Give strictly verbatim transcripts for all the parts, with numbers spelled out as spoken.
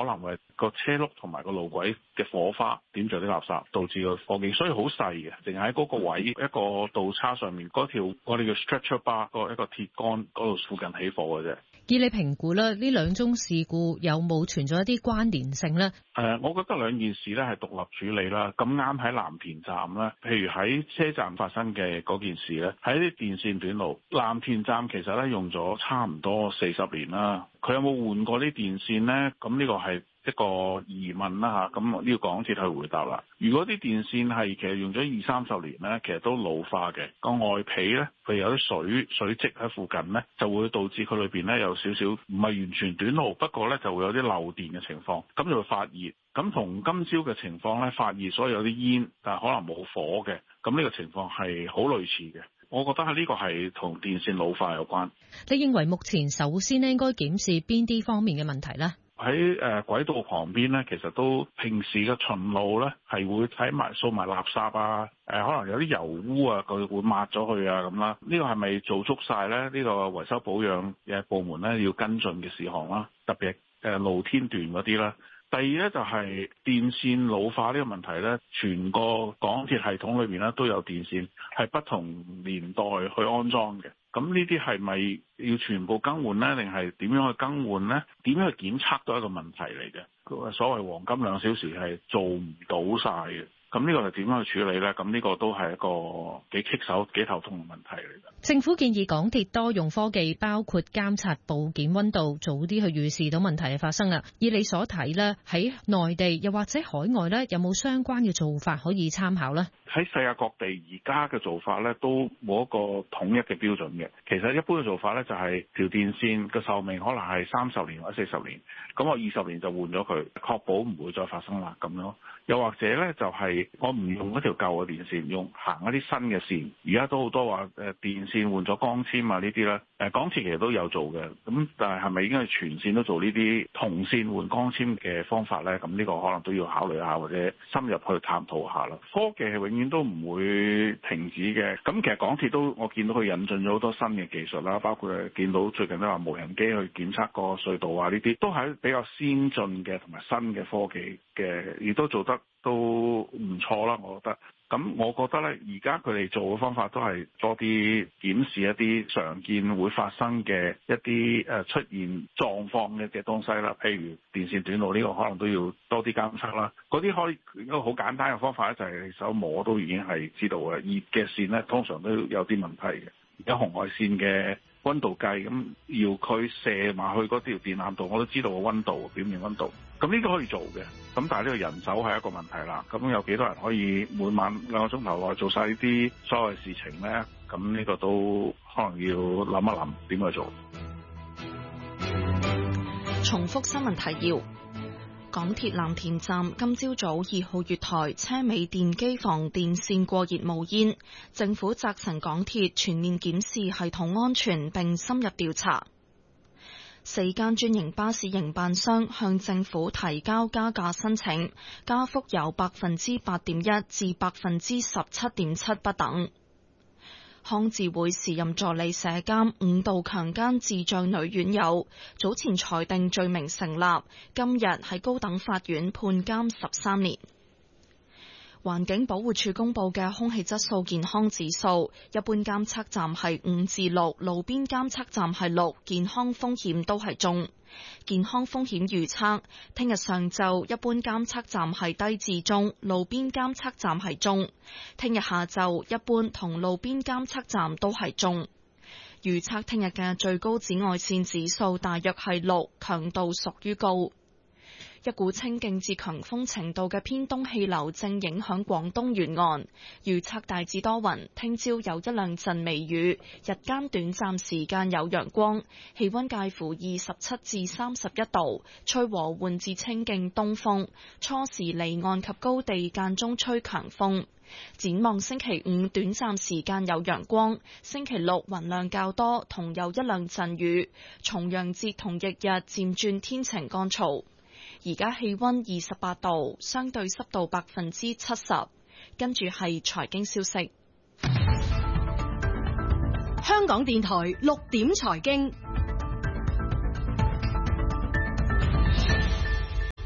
能係個車轆同埋個路軌嘅火花點着啲垃圾，導致個火警，所以好細嘅，淨係喺嗰個位一個道叉上面嗰條我哋叫 stretcher bar 個一個鐵桿嗰度附近起火嘅啫。 以你評估咧，呢兩宗事故有冇存在一啲關聯性呢？ 誒、呃，我覺得兩件事咧係獨立處理啦。咁啱喺藍田站咧，譬如喺車站發生嘅嗰件事咧，喺啲電線短路，藍田站其實咧用咗差唔多四十年啦。佢有冇換過啲電線呢？咁呢個係一個疑問啦嚇，咁呢個港鐵去回答啦。如果啲電線係其實用咗二三十年咧，其實都老化嘅，個外皮咧，譬如有啲水水漬喺附近咧，就會導致佢裏邊咧有少少唔係完全短路，不過咧就會有啲漏電嘅情況，咁就會發熱。咁同今朝嘅情況咧，發熱所以有啲煙，但係可能冇火嘅，咁呢個情況係好類似嘅。我覺得係呢個係同電線老化有關。 你認為目前首先咧應該檢視邊啲方面嘅問題呢？ 喺誒軌道旁邊咧，其實都平時嘅巡路咧係會睇埋掃埋垃圾啊，誒、呃、可能有啲油污啊，佢會抹咗佢啊咁啦。呢個係咪做足晒咧？呢、呢個維修保養嘅部門咧要跟進嘅事項啦，特別係誒露天段嗰啲啦。第二咧就係電線老化呢個問題咧，全個港鐵系統裏邊咧都有電線係不同年代去安裝嘅。咁呢啲係咪要全部更換呢？定係點樣去更換呢？點樣去檢測都係一個問題嚟嘅。所謂黃金兩小時係做唔到晒嘅。咁呢個係點樣去處理呢？咁呢個都係一個幾棘手、幾頭痛嘅問題嚟嘅。 政府建議港鐵多用科技，包括監察部件溫度，早啲去預示到問題嘅發生啊。以你所睇呢，喺內地又或者海外呢，有冇相關嘅做法可以參考呢？ 喺世界各地而家嘅做法呢，都冇一個統一嘅標準嘅。其實一般嘅做法呢，就係條電線嘅壽命可能係三十年或者四十年，咁我二十年就換咗佢，確保唔會再發生啦咁樣。又或者呢，就係我唔用一條舊嘅電線，用行一啲新嘅線。而家都好多話誒電線換咗光纖啊呢啲咧，誒港鐵其實都有做嘅。咁但係係咪應該係全線都做呢啲銅線換光纖嘅方法咧？咁呢個可能都要考慮下，或者深入去探討下啦。科技係永遠都唔會停止嘅。咁其實港鐵都我見到佢引進咗好多新嘅技術啦，包括誒見到最近都話無人機去檢測個隧道啊呢啲，都係比較先進嘅同埋新嘅科技嘅，亦都做得都唔錯啦，我覺得。咁我覺得咧，而家佢哋做嘅方法都係多啲檢視一啲常見會發生嘅一啲誒出現狀況嘅嘅東西啦，譬如電線短路呢個可能都要多啲監測啦。嗰啲可以一個好簡單嘅方法咧，就係你手摸都已經係知道嘅。熱嘅線咧，通常都有啲問題嘅。而家紅外線嘅溫度計，咁要佢射埋去嗰條電纜度，我都知道個溫度，表面溫度。咁呢個可以做嘅，咁但係呢個人手係一個問題啦。咁有幾多人可以每晚兩個鐘頭內做晒呢啲所有嘅事情咧？咁呢個都可能要諗一諗點去做。 重複新聞提要：港鐵藍田站今朝早二號月台車尾電機房電線過熱冒煙，政府責成港鐵全面檢視系統安全並深入調查。四間專營巴士營辦商向政府提交加價申請，加幅由百分之八點一至百分之十七點七不等。康智會時任助理社監誤導強姦智障女院友，早前裁定罪名成立，今日喺高等法院判監十三年。環境保護署公布嘅空氣質素健康指數，一般監測站係五至六，路邊監測站係六，健康風險都係中。健康風險預測，聽日上晝一般監測站係低至中，路邊監測站係中。聽日下晝一般同路邊監測站都係中。預測聽日嘅最高紫外線指數大約係六，強度屬於高。一股清勁至強風程度嘅偏東氣流正影響廣東沿岸，預測大致多雲，聽朝有一兩陣微雨，日間短暫時間有陽光，氣溫介乎二十七至三十一度，吹和緩至清勁東風，初時離岸及高地間中吹強風。展望星期五短暫時間有陽光，星期六雲量較多，同有一兩陣雨，重陽節同翌日漸轉天晴乾燥。而家氣溫二十八度，相對濕度百分之七十。跟住係財經消息。 香港電台六點財經。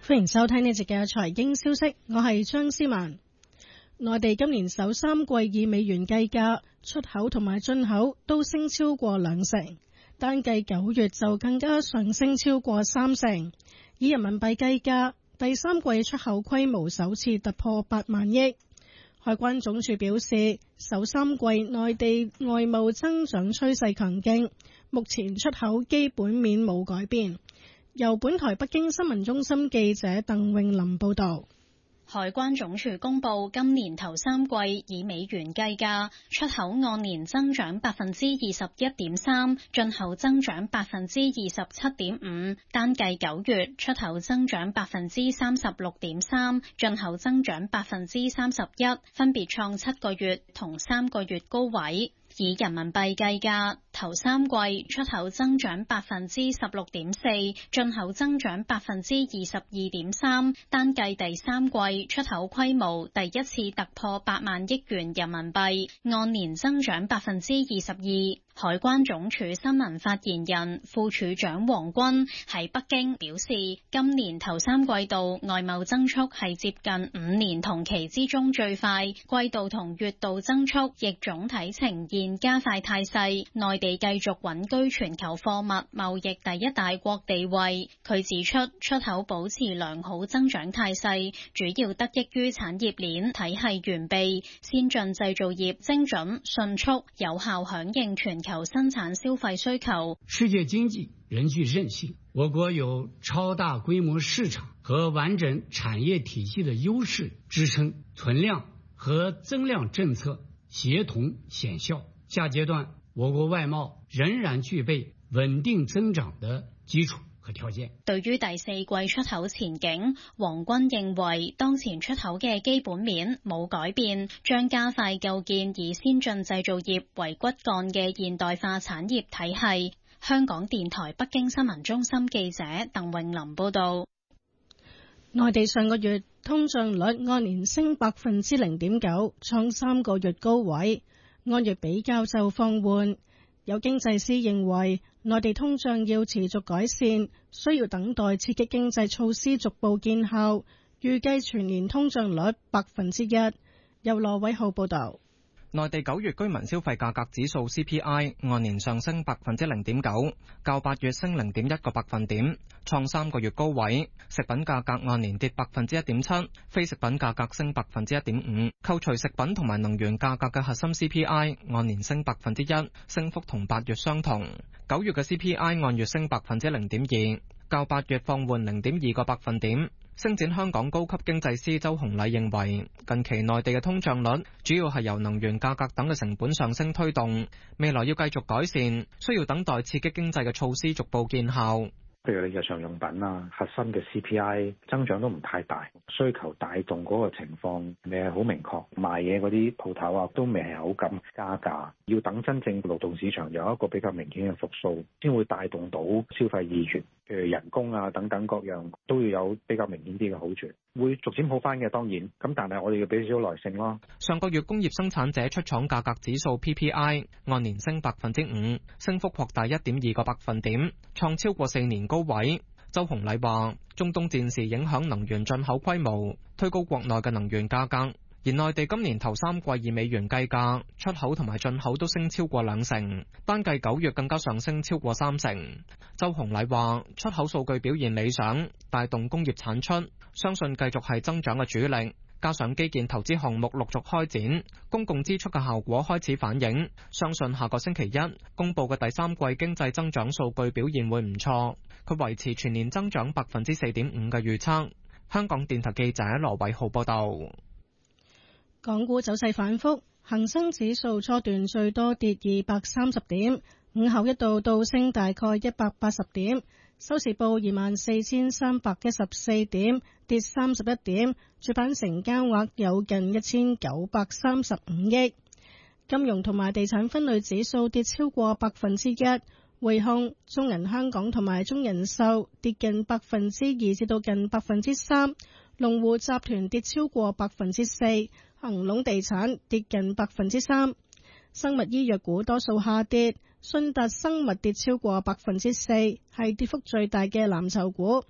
歡迎收聽呢節嘅財經消息，我係張思文。內地今年首三季以美元計價，出口同埋進口都升超過兩成，單計九月就更加上升超過三成。以人民幣計價，第三季出口規模首次突破八萬億。海關總署表示，首三季內地外貿增長趨勢強勁，目前出口基本面冇改變。由本台北京新聞中心記者鄧詠琳報道。 海關總署公布，今年頭三季以美元計價，出口按年增長百分之二十一點三，進口增長百分之二十七點五。單計九月，出口增長百分之三十六點三，進口增長百分之三十一，分別創七個月同三個月高位。以人民幣計價，頭三季出口增長百分之十六點四，進口增長百分之二十二點三。單計第三季出口規模第一次突破八萬億元人民幣，按年增長百分之二十二。海關總署新聞發言人副署長黃軍喺北京表示，今年頭三季度外貿增速係接近五年同期之中最快，季度同月度增速亦總體呈現加快態勢。內地繼續穩居全球貨物貿易第一大國地位。佢指出，出口保持良好增長態勢，主要得益於產業鏈體系完備，先進製造業精準、迅速、有效響應全求生產消費需求。 世界經濟仍具韌性，我國有超大規模市場和完整產業體系的優勢支撐，存量和增量政策協同顯效。下階段，我國外貿仍然具備穩定增長的基礎和條件。 對於第四季出口前景，黃軍認為當前出口嘅基本面冇改變，將加快構建以先進製造業為骨幹嘅現代化產業體系。香港電台北京新聞中心記者鄧詠琳報道。 內地上個月通脹率按年升百分之零點九，創三個月高位，按月比較就放緩。有經濟師認為，內地通脹要持續改善，需要等待刺激經濟措施逐步見效。預計全年通脹率百分之一。由羅偉浩報導。 內地九月居民消費價格指數 C P I 按年上升百分之零點九，較八月升零點一個百分點，創三個月高位。食品價格按年跌百分之一點七，非食品價格升百分之一點五。扣除食品同埋能源價格嘅核心 C P I 按年升百分之一，升幅同八月相同。九月嘅 C P I 按月升百分之零點二，較八月放緩零點二個百分點。星展香港高級經濟師周洪禮認為，近期內地嘅通脹率主要係由能源價格等嘅成本上升推動，未來要繼續改善，需要等待刺激經濟嘅措施逐步見效。 譬如你日常用品啊，核心嘅 C P I 增長都唔太大，需求帶動嗰個情況未係好明確，賣嘢嗰啲鋪頭啊都未係好敢加價，要等真正勞動市場有一個比較明顯嘅復甦，先會帶動到消費意願，譬如人工啊等等各樣都要有比較明顯啲嘅好處，會逐漸好翻嘅當然，咁但係我哋要俾少少耐性咯。 上個月工業生產者出廠價格指數 P P I 按年升百分之五，升幅擴大一點二個百分點，創超過四年高位。周洪禮話，中東戰事影響能源進口規模，推高國內嘅能源價格。而內地今年頭三季以美元計價，出口同埋進口都升超過兩成，單計九月更加上升超過三成。周洪禮話，出口數據表現理想，帶動工業產出，相信繼續係增長嘅主力。加上基建投資項目陸續開展，公共支出嘅效果開始反映，相信下個星期一公布嘅第三季經濟增長數據表現會唔錯。佢維持全年增長百分之四點五嘅預測。香港電台記者羅偉浩報道。 港股走勢反覆，恒生指數初段最多跌二百三十點，午後一度倒升大概一百八十點，收市報二萬四千三百一十四點，跌三十一點，主板成交額有近一千九百三十五億。金融同埋地產分類指數跌超過百分之一，匯控、中銀香港同埋中人壽跌近百分之二至到近百分之三，龍湖集團跌超過百分之四，恒隆地產跌近百分之三。生物醫藥股多數下跌，信達生物跌超過百分之四，係跌幅最大嘅藍籌股。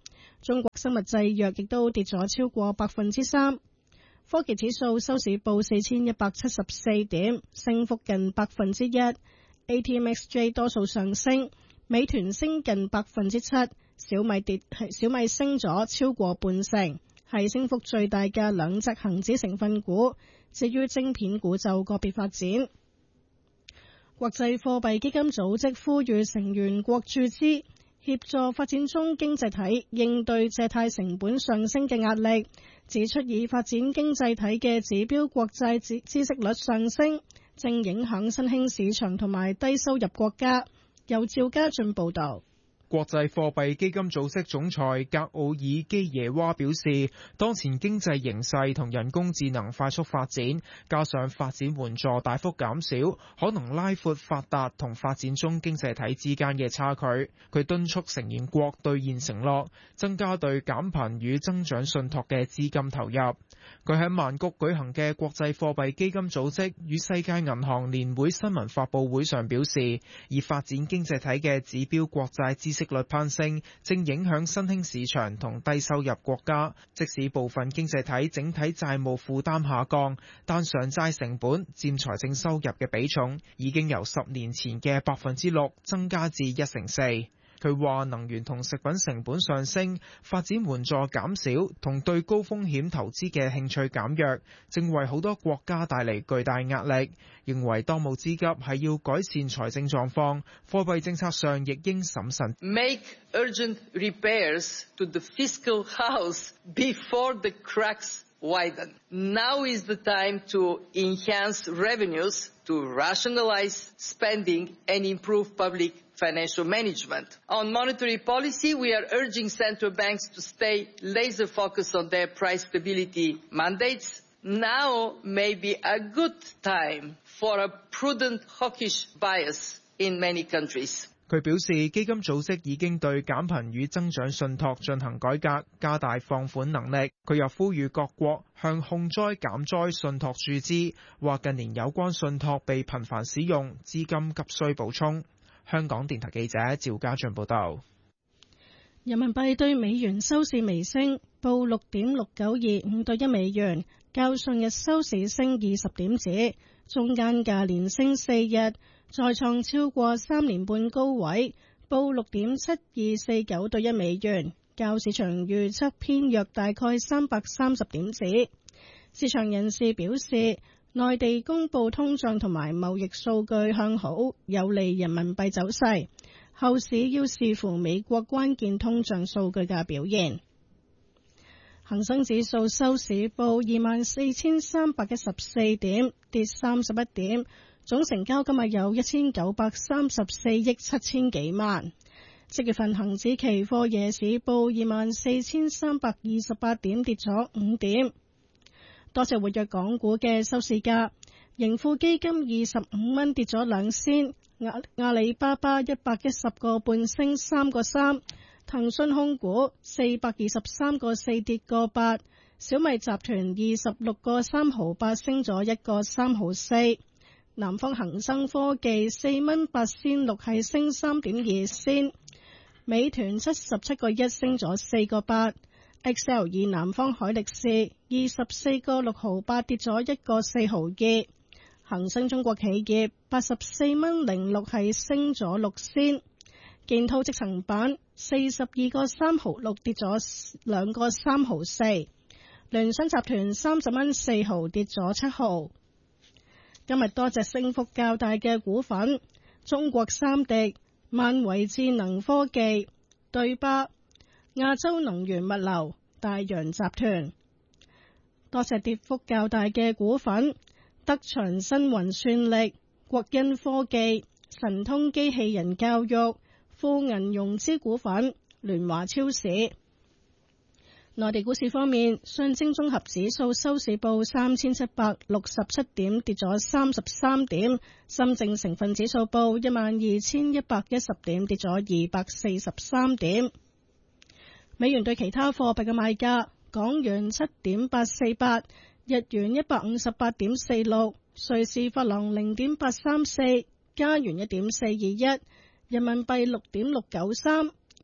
中國生物製藥亦都跌咗超過百分之三。科技指數收市報四千一百七十四點，升幅近百分之一。A T M X J 多數上升，美團升近百分之七，小米跌，小米升咗超過半成，係升幅最大嘅兩隻恒指成分股。至於晶片股就個別發展。國際貨幣基金組織呼籲成員國注資，協助發展中經濟體應對借貸成本上升嘅壓力，指出已發展經濟體嘅指標國債孳息率上升，正影響新興市場同埋低收入國家。由趙家俊報導。 國際貨幣基金組織總裁格奧爾基耶娃表示，當前經濟形勢同人工智能快速發展，加上發展援助大幅減少，可能拉闊發達同發展中經濟體之間嘅差距。佢敦促成員國兌現承諾，增加對減貧與增長信託嘅資金投入。佢喺曼谷舉行嘅國際貨幣基金組織與世界銀行年會新聞發佈會上表示，以發展經濟體嘅指標國債孳息率攀升，正影響新興市場同低收入國家。即使部分經濟體整體債務負擔下降，但償債成本佔財政收入嘅比重已經由十年前嘅百分之六增加至一成四。佢話能源同食品成本上升，發展援助減少同對高風險投資嘅興趣減弱，正為好多國家帶嚟巨大壓力。認為當務之急係要改善財政狀況，貨幣政策上亦應審慎。 Make urgent repairs to the fiscal house before the cracks widen. Now is the time to enhance revenues, to rationalize spending and improve public financial management. On monetary policy, we are urging central banks to stay laser focused on their price stability mandates. Now may be a good time for a prudent hawkish bias in many countries. 佢表示，基金組織已經對減貧與增長信託進行改革，加大放款能力。佢又呼籲各國向控災減災信託注資，話近年有關信託被頻繁使用，資金急需補充。香港電台記者趙家俊報道。 人民幣對美元收市微升，報六點六九二五對一美元，較上日收市升二十點子，中間價連升四日，再創超過三年半高位，報六點七二四九對一美元，較市場預測偏弱大概三百三十點子。市場人士表示，內地公布通脹同埋貿易數據向好，有利人民幣走勢。後市要視乎美國關鍵通脹數據嘅表現。恒生指數收市報二萬四千三百一十四點，跌三十一點，總成交今日有一千九百三十四億七千幾萬。即月份恒指期貨夜市報二萬四千三百二十八點，跌咗五點。多隻活躍港股嘅收市價，盈富基金二十五蚊跌咗兩仙，阿阿里巴巴一百一十個半升三個三，騰訊控股四百二十三個四跌個八，小米集團二十六個三毫八升咗一個三毫四，南方恒生科技四蚊八仙六係升三點二仙，美團七十七個一升咗四個八。X L 二南方海力士二十四個六毫八跌咗一個四毫二，恒生中國企業八十四蚊零六係升咗六仙，建滔積層板四十二個三毫六跌咗兩個三毫四，聯想集團三十蚊四毫跌咗七毫。今日多隻升幅較大嘅股份：中國三迪、萬維智能科技、對巴、亞洲能源物流、大洋集團。多隻跌幅較大嘅股份：德長新雲算力、國恩科技、神通機器人教育、富銀融資股份、聯華超市。內地股市方面，上證綜合指數收市報三千七百六十七點，跌咗三十三點；深證成分指數報一萬二千一百一十點，跌咗二百四十三點。美元對其他貨幣嘅賣價：港元七點八四八，日元一百五十八點四六，瑞士法郎零點八三四，加元一點四二一，人民幣六點六九三，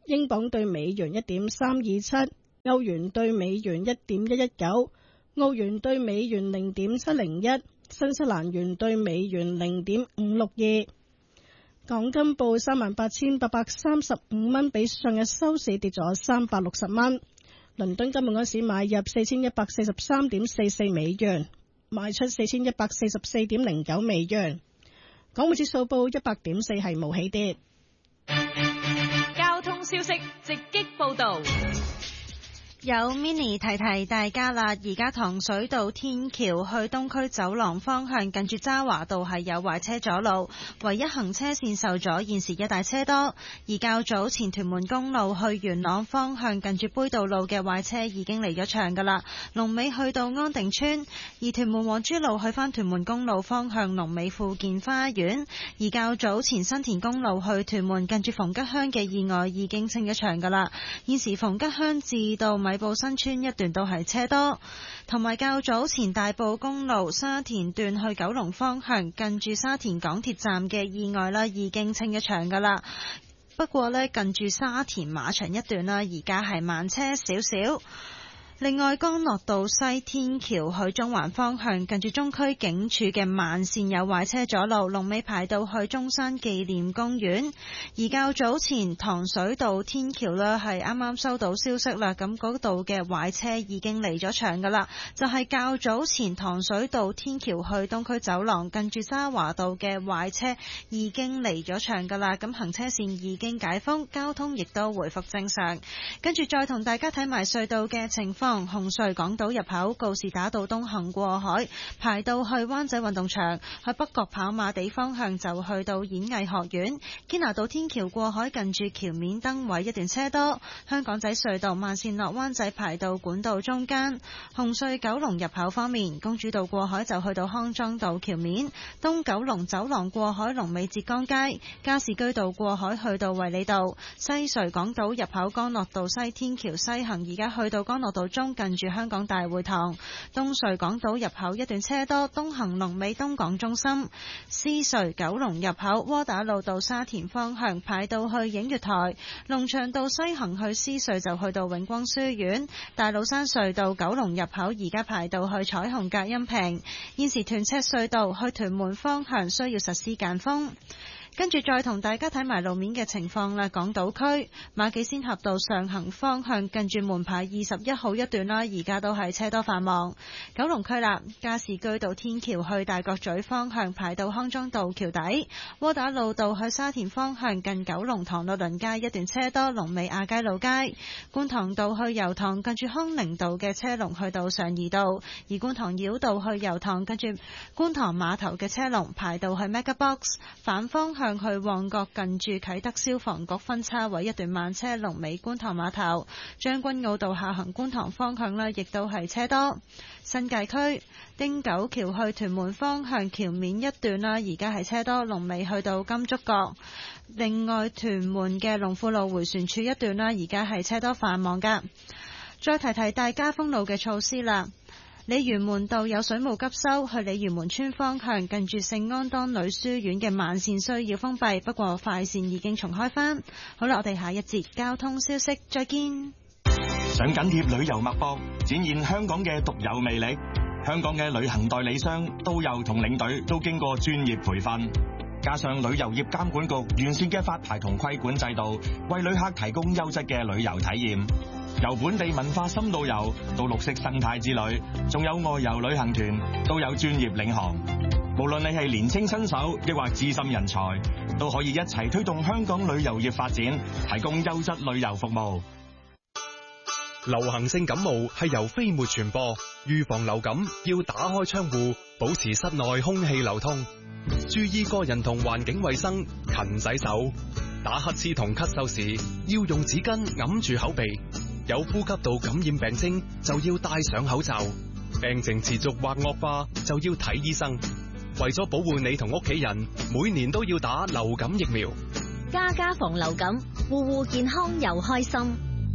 英鎊對美元一點三二七，歐元對美元一點一一九，澳元對美元零點七零一，新西蘭元對美元零點五六二。港金報三萬八千八百三十五蚊，比上日收市跌咗三百六十蚊。倫敦今日嗰時買入四千一百四十三點四四美元，賣出四千一百四十四點零九美元。港匯指數報一百點四，係無起跌。 交通消息直擊報道。 有 mini 提提大家啦，而家糖水道天橋去東區走廊方向近住渣華道係有壞車阻路，唯一行車線受阻，現時一大車多。而較早前屯門公路去元朗方向近住杯渡路嘅壞車已經離咗場噶啦，龍尾去到安定村。而屯門黃珠路去返屯門公路方向龍尾富健花園。而較早前新田公路去屯門近住逢吉鄉嘅意外已經清咗場噶啦，現時逢吉鄉至到米埔新村一段都係車多，同埋較早前大埔公路沙田段去九龍方向近住沙田港鐵站嘅意外啦，已經清咗場噶啦。不過呢，近住沙田馬場一段啦，而家係慢車少少。另外，干諾道西天橋去中環方向近住中區警署嘅慢線有壞車阻路，龍尾排到去中山紀念公園。而較早前糖水道天橋呢係啱啱收到消息啦，咁嗰度嘅壞車已經離咗場噶啦，就係、是、較早前糖水道天橋去東區走廊近住渣華道嘅壞車已經離咗場噶啦，咁行車線已經解封，交通亦都回復正常。跟住再同大家睇埋隧道嘅情況。紅隧港島入口告士打道東行過海排到去灣仔運動場，去北角跑馬地方向就去到演藝學院。堅拿道天橋過海近住橋面燈位一段車多。香港仔隧道慢線落灣仔排到管道中間。紅隧九龍入口方面，公主道過海就去到康莊道橋面，東九龍走廊過海龍尾浙江街，加士居道過海去到衛理道。西隧港島入口干諾道西天橋西行，而家去到干諾道中近住香港大會堂。東隧港島入口一段車多，東行龍尾東港中心。獅隧九龍入口窩打老道沙田方向排到去映月台，龍翔道西行去獅隧就去到永光書院。大老山隧道九龍入口而家排到去彩虹隔音屏。現時屯赤隧道去屯門方向需要實施間封。跟住再同大家睇埋路面嘅情況啦。港島區馬己仙峽道上行方向近住門牌二十一號一段啦，而家都係車多繁忙。九龍區啦，加士居道天橋去大角咀方向排到康莊道橋底，窩打老道去沙田方向近九龍塘樂鄰街一段車多，龍尾亞皆老街。觀塘道去油塘近住康寧道嘅車龍去到上怡道，而觀塘繞道去油塘近住觀塘碼頭嘅車龍排到去 MegaBox。反方向去旺角近住啟德消防局分叉位一段慢車，龍尾觀塘碼頭。將軍澳道下行觀塘方向呢亦都係車多。新界區汀九橋去屯門方向橋面一段啦，而家係車多，龍尾去到金竹角。另外屯門嘅龍富路迴旋處一段啦，而家係車多繁忙噶。再提提大家封路嘅措施啦。鯉魚門道有水務急修，去鯉魚門村方向近住聖安當女書院嘅慢線需要封閉，不過快線已經重開返。好啦，我哋下一節交通消息再見。 想緊貼旅遊脈搏，展現香港嘅獨有魅力。香港嘅旅行代理商、導遊同領隊都經過專業培訓，加上旅遊業監管局完善嘅發牌同規管制度，為旅客提供優質嘅旅遊體驗。由本地文化深度遊到綠色生態之旅，仲有外遊旅行團，都有專業領航。無論你係年輕新手，抑或資深人才，都可以一齊推動香港旅遊業發展，提供優質旅遊服務。 流行性感冒係由飛沫傳播，預防流感要打開窗戶，保持室內空氣流通，注意個人同環境衛生，勤洗手。打乞嗤同咳嗽時要用紙巾揞住口鼻，有呼吸道感染病徵就要戴上口罩，病情持續或惡化就要睇醫生。為咗保護你同屋企人，每年都要打流感疫苗。 家家防流感，戶戶健康又開心。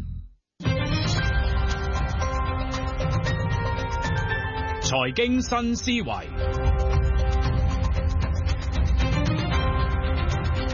財經新思維。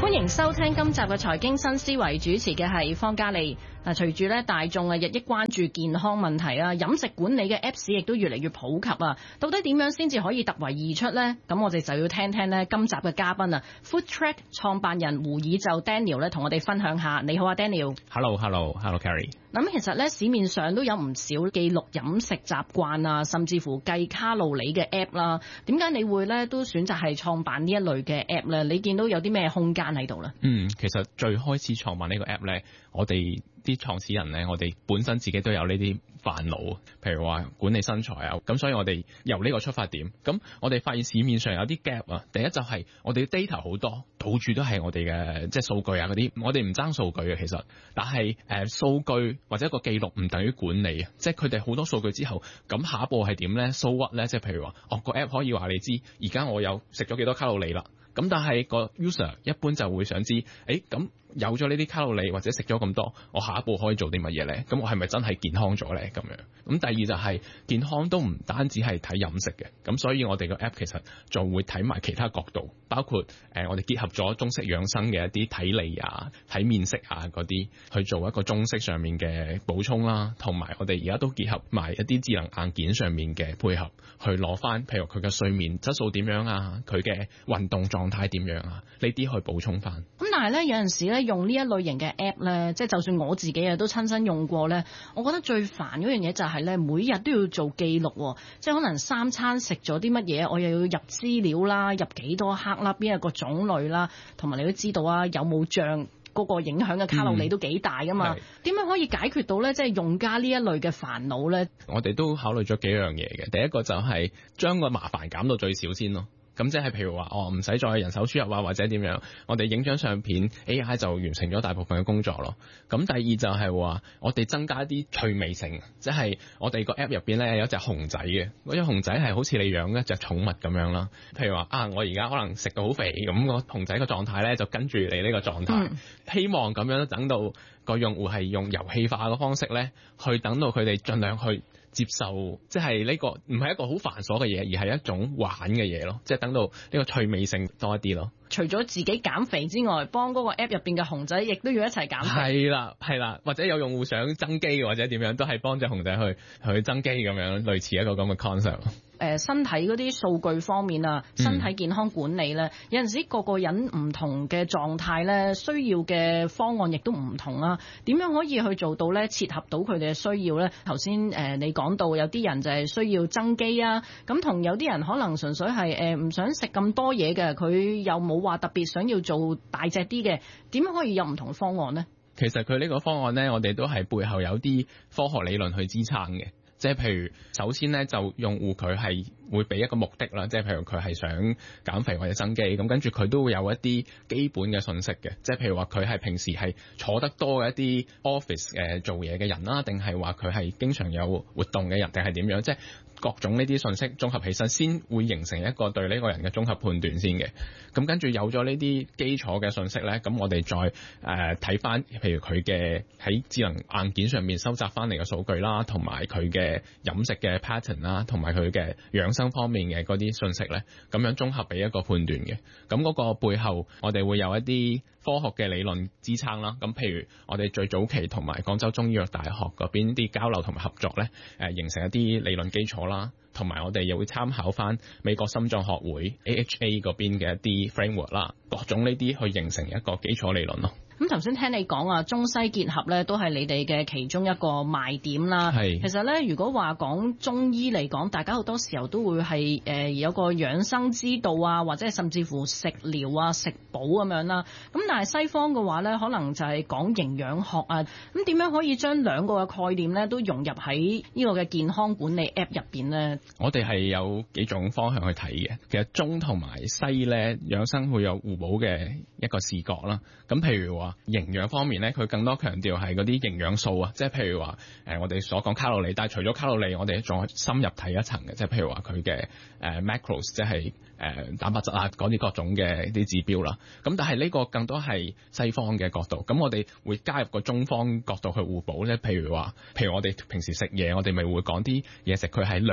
歡迎收聽今集嘅財經新思維，主持嘅係方嘉利。嗱，隨住咧大眾啊日益關注健康問題啊，飲食管理嘅 Apps 亦都越嚟越普及啊。到底點樣先至可以突圍而出呢？咁我哋就要聽聽呢今集嘅嘉賓啊 ，Foodtrack 創辦人胡以就 Daniel 咧，同我哋分享下。你好啊 ，Daniel。Hello，Hello，Hello，Carrie。 咁其實咧市面上都有唔少記錄飲食習慣啊，甚至乎計卡路里嘅 App 啦。點解你會咧都選擇係創辦呢一類嘅 App 咧？你見到有啲咩空間喺度咧？ 嗯，其實最開始創辦呢個 App 咧，我哋啲創始人咧，我哋本身自己都有呢啲煩惱，譬如話管理身材啊，咁所以我哋由呢個出發點，咁我哋發現市面上有啲 gap 啊。第一就係我哋 data 好多，到處都係我哋嘅即係數據啊嗰啲，我哋唔爭數據嘅其實，但係誒數據或者一個記錄唔等於管理啊，即係佢哋好多數據之後，咁下一步係點咧 ？So what 咧？即係譬如話，哦個 app 可以話你知，而家我有食咗幾多卡路里啦。咁但係個 user 一般就會想知，誒咁有咗呢啲卡路里或者食咗咁多，我下一步可以做啲乜嘢咧？咁我係咪真係健康咗咧？咁樣咁第二就係、是、健康都唔單止係睇飲食嘅，咁所以我哋個 app 其實仲會睇埋其他角度，包括誒、呃、我哋結合咗中式養生嘅一啲體理啊、睇面色啊嗰啲，去做一個中式上面嘅補充啦，同埋我哋而家都結合埋一啲智能硬件上面嘅配合，去攞翻譬如佢嘅睡眠質素點樣啊，佢嘅運動狀態點樣啊，呢啲去補充翻。 咁但係咧有陣時咧用呢一類型嘅 app 咧，即係就算我自己啊都親身用過咧，我覺得最煩嗰樣嘢就係咧每日都要做記錄，即係可能三餐食咗啲乜嘢，我又要入資料啦，入幾多克啦，邊一個種類啦，同埋你都知道啊，有冇醬嗰個影響嘅卡路里都幾大噶嘛？點樣、嗯、可以解決到咧？即係用家呢一類嘅煩惱咧？ 我哋都考慮咗幾樣嘢嘅，第一個就係將個麻煩減到最少先咯。咁即係譬如話，哦唔使再人手輸入啊，或者點樣，我哋影張相片 A I 就完成咗大部分嘅工作咯。咁第二就係話，我哋增加一啲趣味性，即係我哋個 app 入邊咧有一隻熊仔嘅，嗰隻熊仔係好似你養一隻寵物咁樣啦。譬如話啊，我而家可能食到好肥，咁個熊仔個狀態咧就跟住你呢個狀態，嗯、希望咁樣等到個用戶係用遊戲化嘅方式咧，去等到佢哋盡量去接受，即係呢個唔係一個好繁瑣嘅嘢，而係一種玩嘅嘢咯，即係等到呢個趣味性多一啲咯。 除咗自己減肥之外，幫嗰個 app 入邊嘅熊仔亦都要一齊減肥。 係啦，係啦，或者有用戶想增肌或者點樣，都係幫隻熊仔去去增肌咁樣，類似一個咁嘅 concept。 誒身體嗰啲數據方面啊，身體健康管理咧，嗯、有陣時個個人唔同嘅狀態咧，需要嘅方案亦都唔同啦。點樣可以去做到咧，切合到佢哋嘅需要咧？頭先誒你講到有啲人就係需要增肌啊，咁同有啲人可能純粹係誒唔想食咁多嘢嘅，佢又冇話特別想要做大隻啲嘅，點樣可以有唔同嘅方案呢？ 其實佢呢個方案咧，我哋都係背後有啲科學理論去支撐嘅。即係譬如，首先咧就用戶佢係會俾一個目的啦，即係譬如佢係想減肥或者增肌，咁跟住佢都會有一啲基本嘅信息嘅，即係譬如話佢係平時係坐得多嘅一啲 office 誒做嘢嘅人啦，定係話佢係經常有活動嘅人，定係點樣？即係各種呢啲信息綜合起身，先會形成一個對呢個人嘅綜合判斷先嘅。咁跟住有咗呢啲基礎嘅信息咧，咁我哋再誒睇翻，譬如佢嘅喺智能硬件上面收集翻嚟嘅數據啦，同埋佢嘅飲食嘅 pattern 啦，同埋佢嘅養生方面嘅嗰啲信息咧，咁樣綜合俾一個判斷嘅。咁嗰個背後，我哋會有一啲科學嘅理論支撐啦。咁譬如我哋最早期同埋廣州中醫藥大學嗰邊啲交流同埋合作咧，誒形成一啲理論基礎啦，同埋我哋又會參考翻美國心臟學會 A H A 嗰邊嘅一啲 framework 啦，各種呢啲去形成一個基礎理論咯。 咁頭先聽你講啊，中西結合咧都係你哋嘅其中一個賣點啦。係，其實咧如果話講中醫嚟講，大家好多時候都會係誒、呃、有個養生之道啊，或者係甚至乎食療啊、食補咁樣啦。咁但係西方嘅話咧，可能就係講營養學啊。咁點樣可以將兩個嘅概念咧都融入喺呢個嘅健康管理 app 入邊咧？ 我哋係有幾種方向去睇嘅。其實中同埋西咧養生會有互補嘅一個視覺啦。咁譬如話營養方面咧，佢更多強調係嗰啲營養素啊，即係譬如話誒、呃、我哋所講卡路里，但係除咗卡路里，我哋仲深入睇一層嘅，即係譬如話佢嘅誒 macros，即係誒、呃、蛋白質啊嗰啲各種嘅啲指標啦。咁但係呢個更多係西方嘅角度，咁我哋會加入個中方角度去互補咧。譬如話，譬如我哋平時食嘢，我哋咪會講啲嘢食佢係涼啊。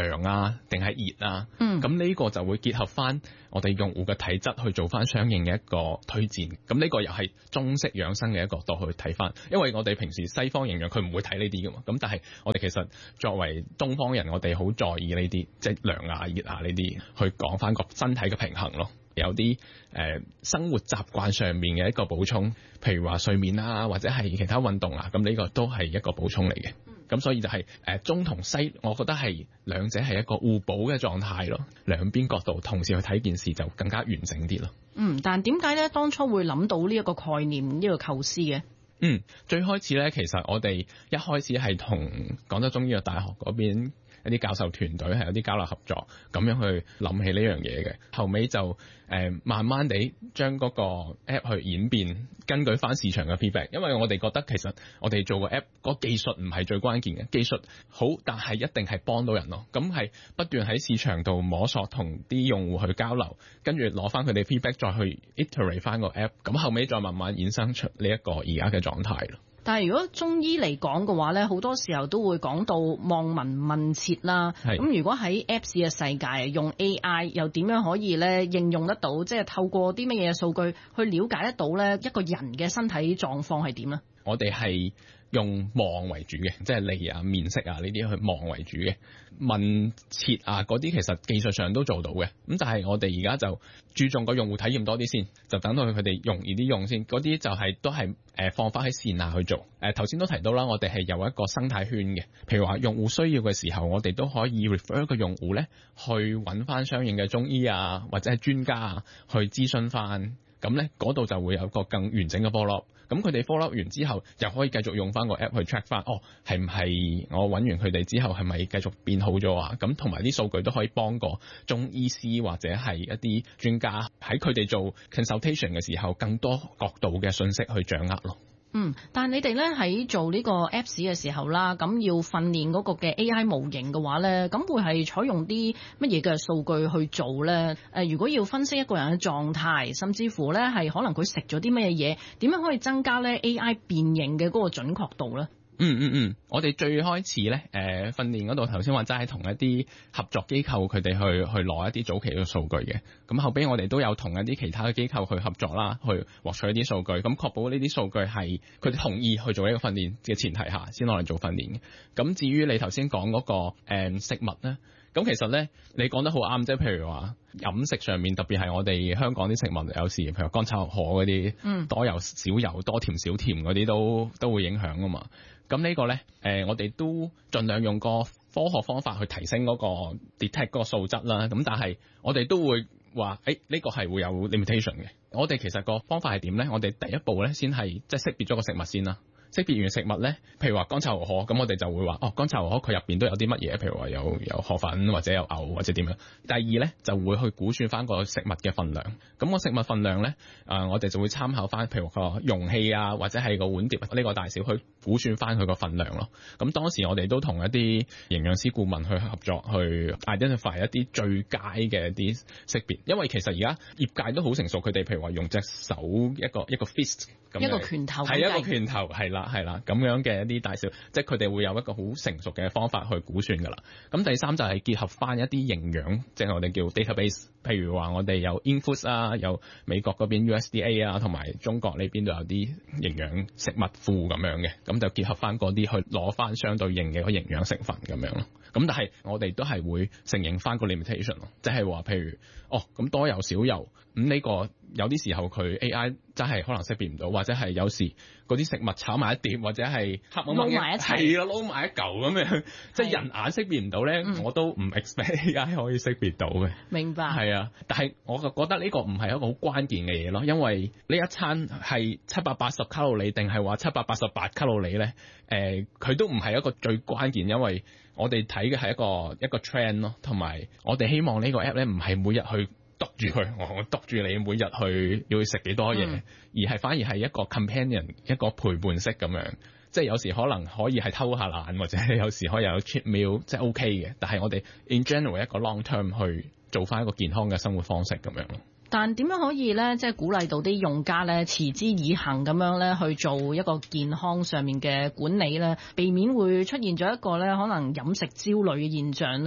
啊，定係熱啊？ 嗯， 咁呢個就會結合翻我哋用戶嘅體質去做翻相應嘅一個推薦。咁呢個又係中式養生嘅一個角度去睇翻，因為我哋平時西方營養佢唔會睇呢啲噶嘛。咁但係我哋其實作為東方人，我哋好在意呢啲，即係涼啊、熱啊呢啲，去講翻個身體嘅平衡咯。有啲誒、呃、生活習慣上面嘅一個補充，譬如話睡眠啊，或者係其他運動啊，咁呢個都係一個補充嚟嘅。咁所以就係、是、誒、呃、中同西，我覺得係兩者係一個互補嘅狀態咯。兩邊角度同時去睇件事就更加完整啲咯。 嗯，但點解咧當初會諗到呢一個概念、呢、這個構思嘅？ 嗯，最開始咧，其實我哋一開始係同廣州中醫藥大學嗰邊一啲教授團隊係有啲交流合作，咁樣去諗起呢樣嘢嘅。後尾就誒、呃、慢慢地將嗰個 app 去演變，根據翻市場嘅 feedback。因為我哋覺得其實我哋做個 app 嗰技術唔係最關鍵嘅，技術好，但係一定係幫到人咯。咁係不斷喺市場度摸索，同啲用戶去交流，跟住攞翻佢哋 feedback，再去 iterate 翻個 app。咁後尾再慢慢衍生出呢一個而家嘅狀態咯。 但係如果中醫嚟講嘅話咧，好多時候都會講到望聞問切啦。咁如果喺 Apps 嘅世界用 A I 又點樣可以咧應用得到？即係透過啲乜嘢數據去了解得到咧一個人嘅身體狀況係點咧？ 我哋係用望為主嘅，即係脷啊、面色啊呢啲去望為主嘅。問切啊嗰啲其實技術上都做到嘅，咁但係我哋而家就注重個用戶體驗多啲先，就等到佢哋容易啲用先。嗰啲就係、是、都係誒、呃、放翻喺線下去做。誒頭先都提到啦，我哋係有一個生態圈嘅，譬如話用戶需要嘅時候，我哋都可以 refer 個用戶咧去揾翻相應嘅中醫啊或者係專家啊去諮詢翻。咁咧嗰度就會有個更完整嘅 follow up。咁佢哋 follow up 完之後，又可以繼續用翻個 app 去 check 翻，哦係唔係我揾完佢哋之後係咪繼續變好咗啊？咁同埋啲數據都可以幫個中醫師或者係一啲專家喺佢哋做 consultation 嘅時候，更多角度嘅信息去掌握咯。 嗯，但係你哋咧喺做呢個 Apps 嘅時候啦，咁要訓練嗰個嘅 A I 模型嘅話咧，咁會係採用啲乜嘢嘅數據去做咧？誒、呃，如果要分析一個人嘅狀態，甚至乎咧係可能佢食咗啲乜嘢嘢，點樣可以增加咧 A I 辨認嘅嗰個準確度咧？ 嗯嗯嗯，我哋最開始咧，誒、呃、訓練嗰度頭先話齋係同一啲合作機構佢哋去去攞一啲早期嘅數據嘅，咁後邊我哋都有同一啲其他嘅機構去合作啦，去獲取一啲數據，咁確保呢啲數據係佢哋同意去做一個訓練嘅前提下，先攞嚟做訓練嘅。咁至於你頭先講嗰個誒、呃、食物咧，咁其實咧你講得好啱，即係譬如話飲食上面，特別係我哋香港啲食物，有時譬如乾炒牛河嗰啲，嗯，多油少油、多甜少甜嗰啲都都會影響噶嘛。咁呢個咧，誒、呃，我哋都盡量用個科學方法去提升嗰個 detect 嗰個素質啦。咁但係我哋都會話，誒、欸，呢、這個係會有 limitation 嘅。我哋其實個方法係點咧？我哋第一步咧，先係即係識別咗個食物先啦。識別完食物咧，譬如話乾炒牛河，咁我哋就會話，哦，乾炒牛河佢入邊都有啲乜嘢？譬如話有有河粉或者有牛或者點樣。第二咧就會去估算翻個食物嘅分量。咁個食物分量咧，誒、呃，我哋就會參考翻，譬如個容器啊，或者係個碗碟呢個大小去估算翻佢個分量咯。咁當時我哋都同一啲營養師顧問去合作，去 identify 一啲最佳嘅一啲識別。因為其實而家業界都好成熟，佢哋譬如話用隻手一個一個 fist 咁樣， 一個拳頭， 係一個拳頭，係啦。係啦，咁樣嘅一啲大小，即係佢哋會有一個好成熟嘅方法去估算㗎啦。咁第三就係結合翻一啲營養，即係我哋叫 database。譬如話我哋有 Infoods 啊，有美國嗰邊 U S D A 啊，同埋中國呢邊都有啲營養食物庫咁樣嘅，咁就結合翻嗰啲去攞翻相對應嘅個營養成分咁樣咯。咁但係我哋都係會承認翻個 limitation 咯，即係話譬如哦咁多油少油，咁呢個有啲時候佢 A I 真係可能識別唔到，或者係有時嗰啲食物炒埋一碟，或者係黑撈埋一齊， 係啦，撈埋一嚿咁樣，即係人眼識別唔到咧，嗯、我都唔 expect A I 可以識別到嘅。明白。係啊，但係我就覺得呢個唔係一個好關鍵嘅嘢咯，因為呢一餐係七百八十卡路里定係話七百八十八卡路里咧？誒、呃，佢都唔係一個最關鍵，因為我哋睇嘅係一個一個 trend 咯，同埋我哋希望呢個 app 咧唔係每日去督住佢，我督住你每日去要食幾多嘢，嗯、而係反而係一個 companion 一個陪伴式咁樣，即係有時可能可以係偷下懶，或者有時可以有 cheat meal，即係 OK 嘅。但係我哋 in general 一個 long term 去做翻一個健康嘅生活方式咁樣咯。 但點樣可以咧，即係鼓勵到啲用家咧持之以恆咁樣咧去做一個健康上面嘅管理咧，避免會出現咗一個咧可能飲食焦慮嘅現象咧？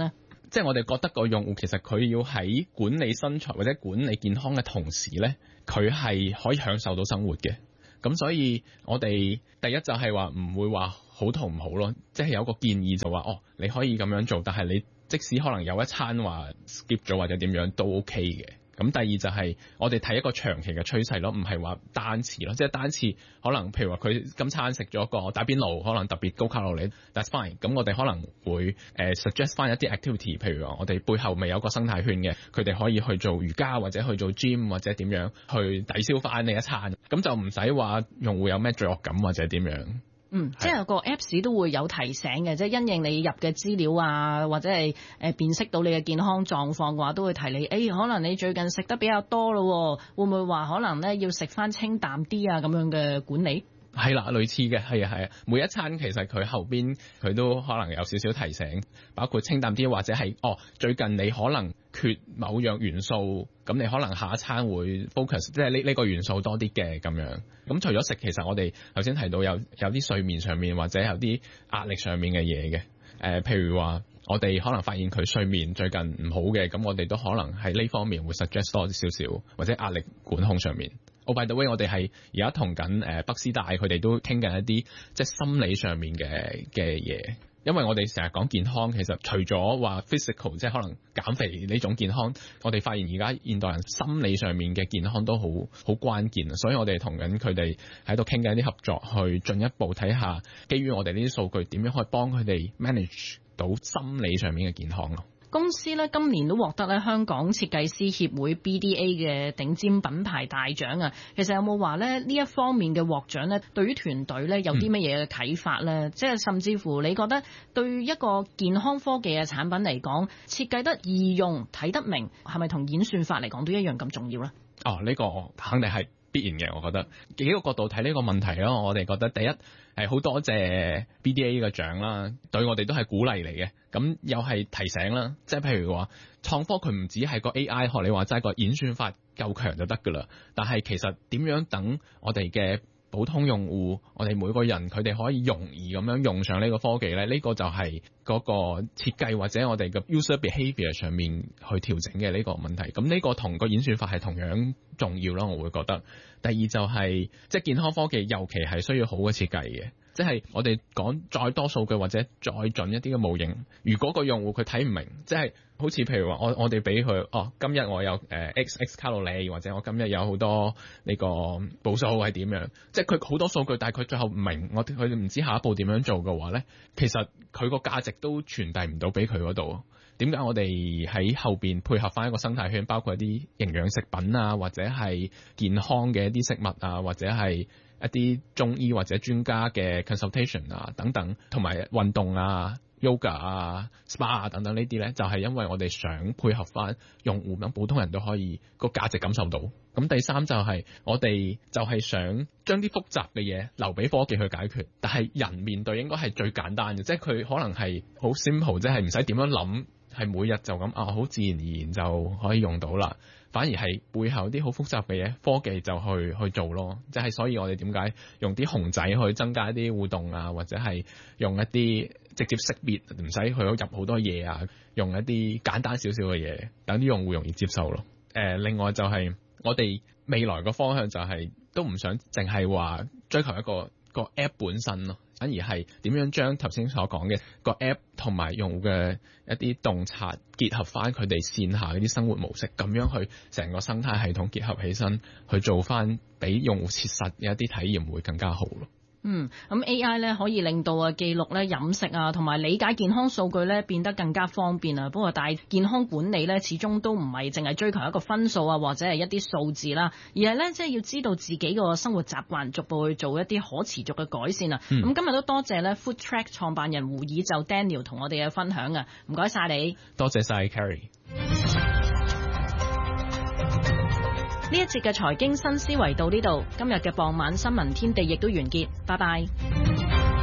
即係我哋覺得個用戶其實佢要喺管理身材或者管理健康嘅同時咧，佢係可以享受到生活嘅。咁所以我哋第一就係話唔會話好同唔好咯，即係有個建議就話哦，你可以咁樣做，但係你即使可能有一餐話 skip 咗或者點樣都 OK 嘅。咁第二就係我哋睇一個長期嘅趨勢咯，唔係話單次咯，即係單次可能譬如話佢今餐食咗個打邊爐，可能特別高卡路里 ，that's fine。咁我哋可能會誒、呃、suggest 翻一啲 activity，譬如話我哋背後未有個生態圈嘅，佢哋可以去做瑜伽或者去做 gym 或者點樣去抵消翻呢一餐，咁就唔使話用戶有咩罪惡感或者點樣。 嗯，即係個 Apps 都會有提醒嘅，即係因應你入嘅資料啊，或者係誒辨識到你嘅健康狀況嘅話，都會提你，誒、欸、可能你最近食得比較多咯，會唔會話可能咧要食翻清淡啲啊咁樣嘅管理？ 係啦，類似嘅，係啊係啊，每一餐其實佢後邊佢都可能有少少提醒，包括清淡啲或者係哦最近你可能缺某樣元素，咁你可能下一餐會 focus 即係呢呢個元素多啲嘅咁樣。咁除咗食，其實我哋頭先提到有有啲睡眠上面或者有啲壓力上面嘅嘢嘅，誒、呃、譬如話我哋可能發現佢睡眠最近唔好嘅，咁我哋都可能喺呢方面會 suggest 多少少，或者壓力管控上面。Oh, by the way，我哋係而家同緊誒北師大佢哋都傾緊一啲即係心理上面嘅嘅嘢，因為我哋成日講健康，其實除咗話 physical 即係可能減肥呢種健康，我哋發現而家現代人心理上面嘅健康都好好關鍵啊，所以我哋同緊佢哋喺度傾緊啲合作，去進一步睇下基於我哋呢啲數據點樣可以幫佢哋 manage 到心理上面嘅健康咯。 公司咧今年都獲得咧香港設計師協會 B D A 嘅頂尖品牌大獎啊！其實有冇話咧呢一方面嘅獲獎咧，對於團隊咧有啲乜嘢嘅啟發咧？嗯、即係甚至乎你覺得對一個健康科技嘅產品嚟講，設計得易用、睇得明，係咪同演算法嚟講都一樣咁重要咧？ 哦，呢、呢個肯定係必然嘅，我覺得幾個角度睇呢個問題咯。我哋覺得第一係好多謝 B D A 呢個獎啦，對我哋都係鼓勵嚟嘅。咁又係提醒啦，即係譬如話創科佢唔止係個 A I 學你話齋個演算法夠強就得㗎啦。但係其實點樣等我哋嘅普通用戶，我哋每個人佢哋可以容易咁樣用上呢個科技咧，呢、呢個就係嗰個設計或者我哋嘅 user behavior 上面去調整嘅呢個問題。咁呢個同個演算法係同樣重要啦，我會覺得。第二就係、是、即係健康科技，尤其係需要好嘅設計嘅。即係我哋講再多數據或者再準一啲嘅模型，如果個用戶佢睇唔明，即係好似譬如話我我哋俾佢哦，今日我有誒 X X 卡路里，或者我今日有好多呢個步數係點樣，即係佢好多數據，但係佢最後唔明，我佢唔知下一步點樣做嘅話咧，其實佢個價值都傳遞唔到俾佢嗰度。點解我哋喺後邊配合翻一個生態圈，包括一啲營養食品啊，或者係健康嘅一啲食物啊，或者係一啲中醫或者專家嘅 consultation 啊等等，同埋運動啊、yoga 啊、spa 啊等等呢啲咧，就係因為我哋想配合翻用戶，咁普通人都可以個價值感受到。咁第三就係我哋就係想將啲複雜嘅嘢留俾科技去解決，但係人面對應該係最簡單嘅，即係佢可能係好 simple，即係唔使點樣諗。係每日就咁啊，好自然而然就可以用到啦。反而係背後啲好複雜嘅嘢，科技就去去做咯。即係所以我哋點解用啲熊仔去增加一啲互動啊，或者係用一啲直接識別，唔使去入好多嘢啊，用一啲簡單少少嘅嘢，等啲用戶容易接受咯。誒、呃，另外就係我哋未來個方向就係、是、都唔想淨係話追求一個個 app 本身咯。反而係點樣將頭先所講嘅個 app 同埋用戶嘅一啲洞察結合翻佢哋線下嗰啲生活模式，咁樣去成個生態系統結合起身，去做翻俾用戶切實嘅一啲體驗會更加好咯。 嗯，咁 A I 咧可以令到啊記錄咧飲食啊同埋理解健康數據咧變得更加方便啊。不過但係健康管理咧始終都唔係淨係追求一個分數啊或者係一啲數字啦，而係咧即係要知道自己個生活習慣，逐步去做一啲可持續嘅改善啊。咁、嗯、今日都多謝咧 Foodtrack 創辦人胡以就 Daniel 同我哋嘅分享啊，唔該晒你。 多謝晒 Carrie。 呢一節嘅財經新思維到呢度，今日嘅傍晚新聞天地亦都完結，拜拜。